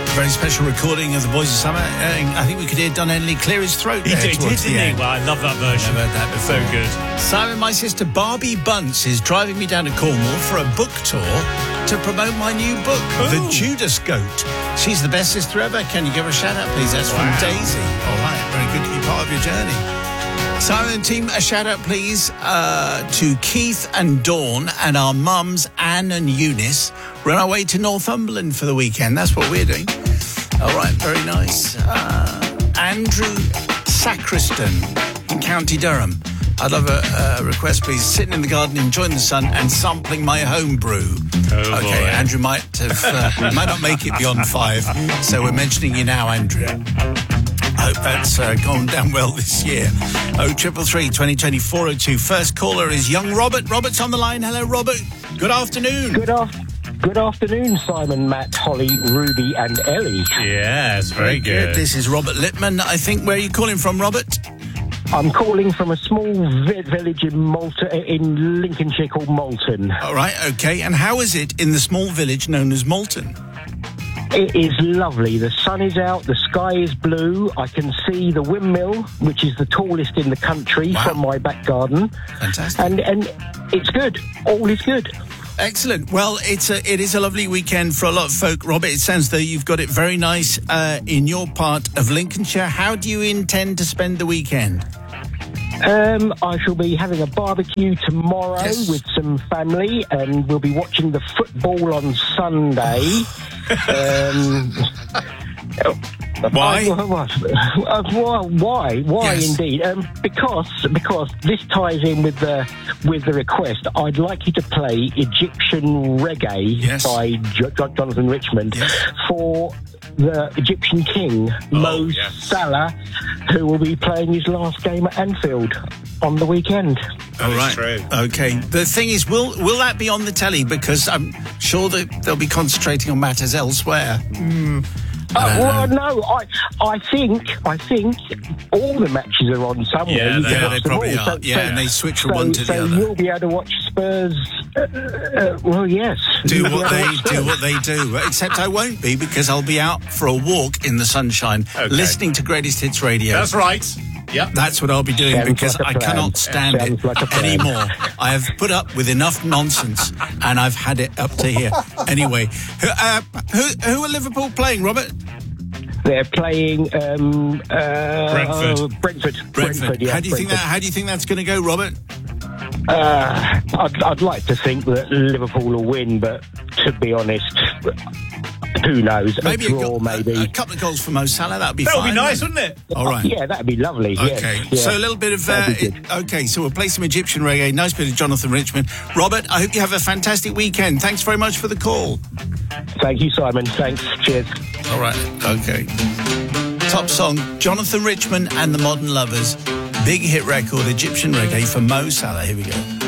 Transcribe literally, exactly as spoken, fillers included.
very special recording of The Boys of Summer. Uh, I think we could hear Don Henley clear his throat He there did, towards didn't the he? end. Well, I love that version. I've heard that before. So good. Simon, my sister Barbie Bunce is driving me down to Cornwall for a book tour to promote my new book, Ooh. The Judas Goat. She's the best sister ever. Can you give her a shout out, please? That's from Wow. Daisy. All right, very good to be part of your journey. Simon and team, a shout out, please, uh, to Keith and Dawn and our mums, Anne and Eunice. We're on our way to Northumberland for the weekend. That's what we're doing. All right, very nice. Uh, Andrew Sacriston in County Durham. I'd love a, a request, please. Sitting in the garden, enjoying the sun and sampling my home brew. Oh, okay, boy. Andrew might have uh, might not make it beyond five, so we're mentioning you now, Andrew. I hope that's uh, gone down well this year. Oh, triple three, twenty twenty, four oh two. First caller is young Robert. Robert's on the line. Hello, Robert. Good afternoon. Good afternoon. Good afternoon, Simon, Matt, Holly, Ruby and Ellie. Yes, very good. This is Robert Littman, I think. Where are you calling from, Robert? I'm calling from a small vi- village in Malta, in Lincolnshire called Malton. All right, okay. And how is it in the small village known as Malton? It is lovely. The sun is out, the sky is blue. I can see the windmill, which is the tallest in the country, Wow. from my back garden. Fantastic. And and it's good. All is good. Excellent. Well, it's a, it is a lovely weekend for a lot of folk. Robert, it sounds though you've got it very nice uh, in your part of Lincolnshire. How do you intend to spend the weekend? Um, I shall be having a barbecue tomorrow Yes. with some family, and we'll be watching the football on Sunday. um, Why? I- uh, why? Why? Why Yes. indeed? Um, because because this ties in with the with the request. I'd like you to play Egyptian reggae Yes. by Jo- Jo- Jonathan Richmond Yes. for the Egyptian king Mo yes. Salah, who will be playing his last game at Anfield on the weekend. All is right. true. Okay. The thing is, will will that be on the telly? Because I'm sure that they'll be concentrating on matters elsewhere. Uh, well, no, I, I think, I think all the matches are on somewhere. Yeah, You they can are. watch They them probably all. are. Yeah, and they switch from so, one to the so other. you'll be able to watch Spurs. Uh, uh, well, yes. Do You'll be what able to they watch do. Spurs. What they do. Except I won't be because I'll be out for a walk in the sunshine, Okay. listening to Greatest Hits Radio. That's right. Yep. That's what I'll be doing Sounds because like a I plan. cannot stand Sounds it like a plan. anymore. I have put up with enough nonsense and I've had it up to here. Anyway, who, uh, who, who are Liverpool playing, Robert? They're playing um, uh, Brentford. uh, Brentford. Brentford. yeah, how do you think that? Brentford. How do you think that's going to go, Robert? Uh, I'd, I'd like to think that Liverpool will win, but to be honest, who knows? Maybe a a, draw, go- maybe. a, a couple of goals for Mo Salah. That'd be That would fine. be nice, wouldn't it? All right. Yeah, that'd be lovely. yes, Okay, yeah. so a little bit of uh, That'd be it- good. okay. So we'll play some Egyptian reggae. Nice bit of Jonathan Richmond. Robert, I hope you have a fantastic weekend. Thanks very much for the call. Thank you, Simon. Thanks. Cheers. All right. Okay. Top song: Jonathan Richmond and the Modern Lovers. Big hit record, Egyptian reggae for Mo Salah. Here we go.